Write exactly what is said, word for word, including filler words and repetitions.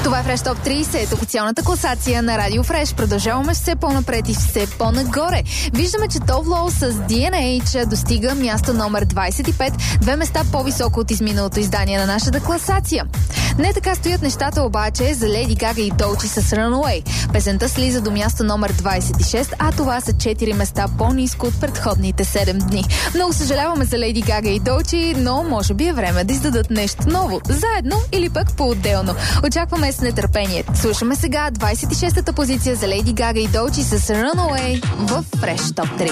Това е Fresh Top трийсет, официалната класация на Радио Fresh. Продължаваме все по-напред и все по-нагоре. Виждаме, че Товло с Ди Ен Ейч достига място номер двайсет и пет, две места по-високо от изминалото издание на нашата класация. Не така стоят нещата обаче за Леди Гага и Долчи с Runaway. Песента слиза до място номер двайсет и шест, а това са четири места по-ниско от предходните седем дни. Много съжаляваме за Леди Гага и Долчи, но може би е време да издадат нещо ново, заедно или пък по-отделно. Очакваме с нетърпение. Слушаме сега двайсет и шестата позиция за Леди Гага и Долчи с Runaway в Fresh Top три.